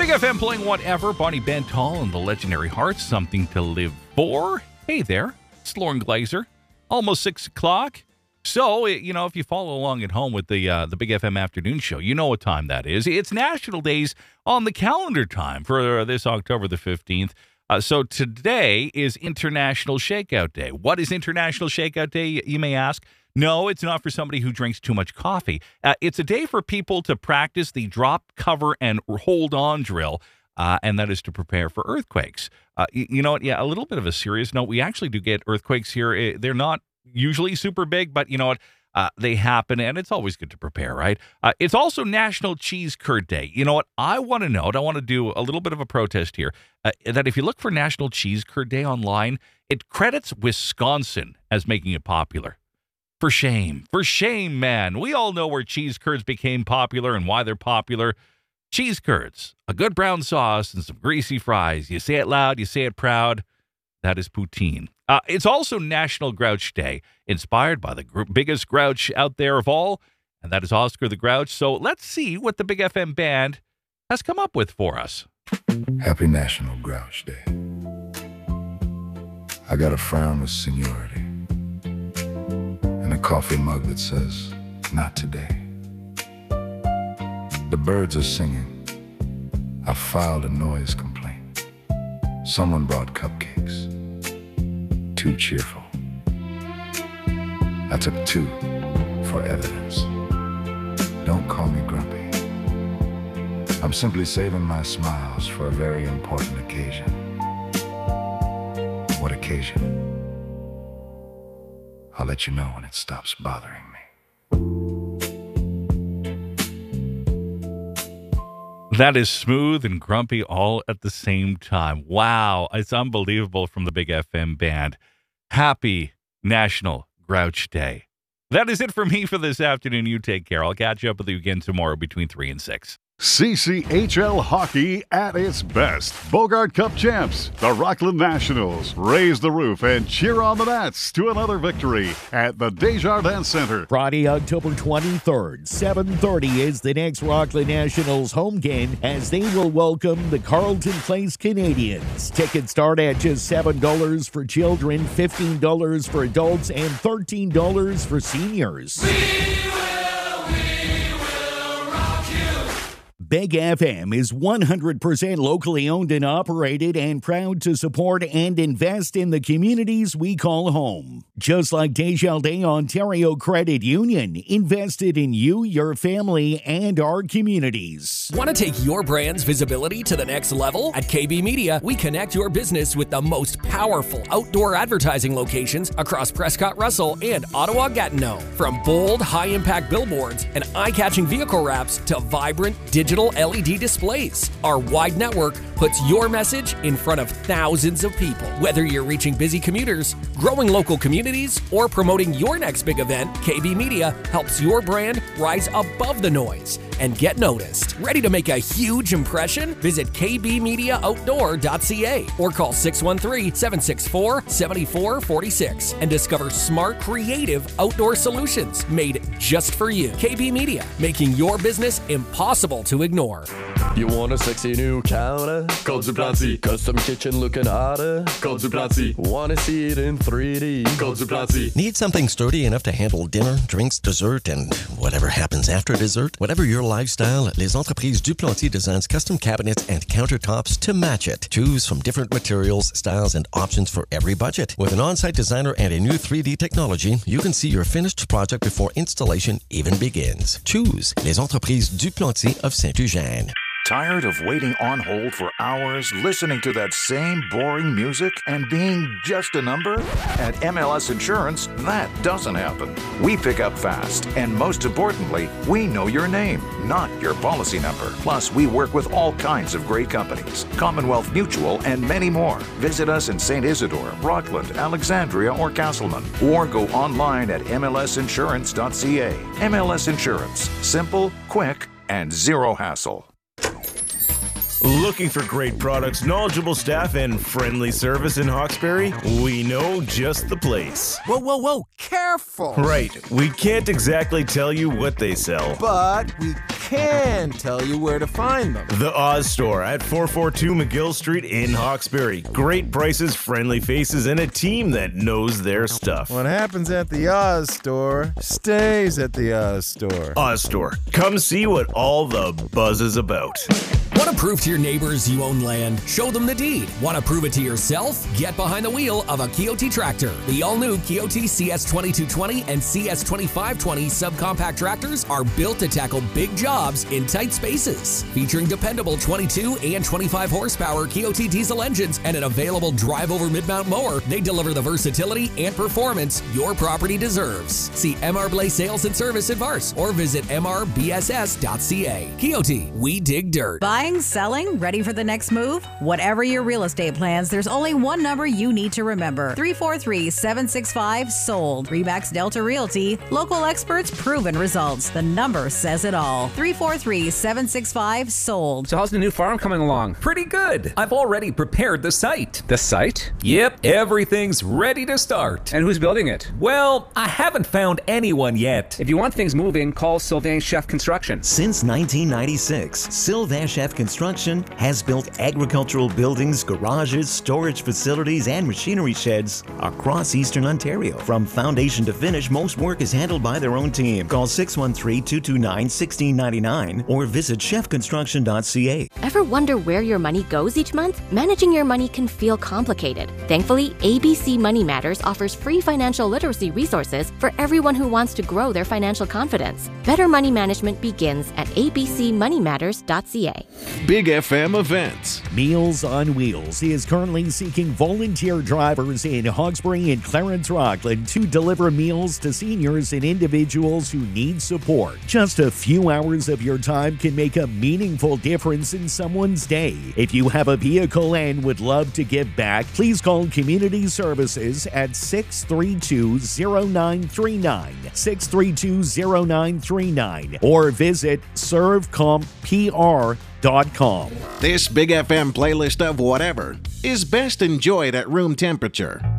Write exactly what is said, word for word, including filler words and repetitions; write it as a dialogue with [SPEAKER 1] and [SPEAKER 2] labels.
[SPEAKER 1] Big F M playing whatever. Bonnie Bentall and the Legendary Hearts, Something to Live For. Hey there, it's Lauren Glazer. Almost six o'clock. So, you know, if you follow along at home with the uh, the Big F M afternoon show, you know what time that is. It's National Days on the calendar time for this October the fifteenth. Uh, so today is International Shakeout Day. What is International Shakeout Day, you may ask? No, it's not for somebody who drinks too much coffee. Uh, it's a day for people to practice the drop, cover, and hold on drill, uh, and that is to prepare for earthquakes. Uh, you, you know what? Yeah, a little bit of a serious note. We actually do get earthquakes here. They're not usually super big, but you know what? Uh, they happen, and it's always good to prepare, right? Uh, it's also National Cheese Curd Day. You know what? I want to note, I want to do a little bit of a protest here, uh, that if you look for National Cheese Curd Day online, it credits Wisconsin as making it popular. For shame. For shame, man. We all know where cheese curds became popular and why they're popular. Cheese curds, a good brown sauce, and some greasy fries. You say it loud, you say it proud. That is poutine. Uh, it's also National Grouch Day, inspired by the gr- biggest grouch out there of all, and that is Oscar the Grouch. So let's see what the Big F M band has come up with for us.
[SPEAKER 2] Happy National Grouch Day. I got a frown with seniority and a coffee mug that says, not today. The birds are singing. I filed a noise complaint. Someone brought cupcakes. Too cheerful. I took two for evidence. Don't call me grumpy. I'm simply saving my smiles for a very important occasion. What occasion? I'll let you know when it stops bothering me.
[SPEAKER 1] That is smooth and grumpy all at the same time. Wow, it's unbelievable from the Big F M band. Happy National Grouch Day. That is it for me for this afternoon. You take care. I'll catch up with you again tomorrow between three and six.
[SPEAKER 3] C C H L hockey at its best. Bogart Cup champs, the Rockland Nationals, raise the roof and cheer on the Nats to another victory at the Desjardins Center.
[SPEAKER 4] Friday, October twenty-third, seven thirty is the next Rockland Nationals home game as they will welcome the Carleton Place Canadians. Tickets start at just seven dollars for children, fifteen dollars for adults, and thirteen dollars for seniors. Big F M is one hundred percent locally owned and operated and proud to support and invest in the communities we call home. Just like Desjardins Ontario Credit Union, invested in you, your family, and our communities.
[SPEAKER 5] Want to take your brand's visibility to the next level? At K B Media, we connect your business with the most powerful outdoor advertising locations across Prescott Russell and Ottawa-Gatineau. From bold, high-impact billboards and eye-catching vehicle wraps to vibrant digital L E D displays. Our wide network puts your message in front of thousands of people. Whether you're reaching busy commuters, growing local communities, or promoting your next big event, K B Media helps your brand rise above the noise and get noticed. Ready to make a huge impression? Visit k b media outdoor dot c a or call six one three, seven six four, seven four four six and discover smart, creative outdoor solutions made just for you. K B Media, making your business impossible to ignore.
[SPEAKER 6] You want a sexy new counter? Call Duplanty. Custom kitchen looking hotter? Call Duplanty. Wanna see it in three D? Call Duplanty.
[SPEAKER 7] Need something sturdy enough to handle dinner, drinks, dessert, and whatever happens after dessert? Whatever your lifestyle, Les Entreprises Duplanty designs custom cabinets and countertops to match it. Choose from different materials, styles, and options for every budget. With an on-site designer and a new three D technology, you can see your finished project before installation even begins. Choose Les Entreprises Duplanty of Saint-Eugène.
[SPEAKER 8] Tired of waiting on hold for hours, listening to that same boring music, and being just a number? At M L S Insurance, that doesn't happen. We pick up fast, and most importantly, we know your name, not your policy number. Plus, we work with all kinds of great companies, Commonwealth Mutual, and many more. Visit us in Saint Isidore, Rockland, Alexandria, or Castleman, or go online at m l s insurance dot c a. M L S Insurance. Simple, quick, and zero hassle.
[SPEAKER 9] Looking for great products, knowledgeable staff, and friendly service in Hawkesbury? We know just the place.
[SPEAKER 10] Whoa, whoa, whoa, careful!
[SPEAKER 9] Right, we can't exactly tell you what they sell.
[SPEAKER 10] But we can tell you where to find them.
[SPEAKER 9] The Oz Store at four forty-two McGill Street in Hawkesbury. Great prices, friendly faces, and a team that knows their stuff.
[SPEAKER 10] What happens at the Oz Store stays at the Oz Store.
[SPEAKER 9] Oz Store. Come see what all the buzz is about.
[SPEAKER 5] Want to prove to your neighbors you own land? Show them the deed. Want to prove it to yourself? Get behind the wheel of a Kioti tractor. The all-new Kioti C S twenty-two twenty and C S twenty-five twenty subcompact tractors are built to tackle big jobs in tight spaces. Featuring dependable twenty-two and twenty-five horsepower Kioti diesel engines and an available drive-over mid-mount mower, they deliver the versatility and performance your property deserves. See M R Blaze Sales and Service in Vars or visit m r b s s dot c a. Kioti, we dig dirt.
[SPEAKER 11] Buying, selling, ready for the next move? Whatever your real estate plans, there's only one number you need to remember. three four three, seven six five, sold. Remax Delta Realty. Local experts, proven results. The number says it all. three four three, seven six five, sold.
[SPEAKER 12] So how's the new farm coming along?
[SPEAKER 13] Pretty good. I've already prepared the site.
[SPEAKER 12] The site?
[SPEAKER 13] Yep, everything's ready to start.
[SPEAKER 12] And who's building it?
[SPEAKER 13] Well, I haven't found anyone yet.
[SPEAKER 12] If you want things moving, call Sylvain Chef Construction.
[SPEAKER 14] Since nineteen ninety-six, Sylvain Chef Construction has built agricultural buildings, garages, storage facilities, and machinery sheds across Eastern Ontario. From foundation to finish, most work is handled by their own team. Call six one three, two two nine, one six nine nine or visit chef construction dot c a.
[SPEAKER 15] Ever wonder where your money goes each month? Managing your money can feel complicated. Thankfully, A B C Money Matters offers free financial literacy resources for everyone who wants to grow their financial confidence. Better money management begins at a b c money matters dot c a.
[SPEAKER 16] Big F M events.
[SPEAKER 4] Meals on Wheels is currently seeking volunteer drivers in Hawkesbury and Clarence Rockland to deliver meals to seniors and individuals who need support. Just a few hours of your time can make a meaningful difference in someone's day. If you have a vehicle and would love to give back, please call Community Services at six three two, zero nine three nine, six three two, zero nine three nine, or visit serve comp p r dot com.
[SPEAKER 16] This Big F M playlist of whatever is best enjoyed at room temperature.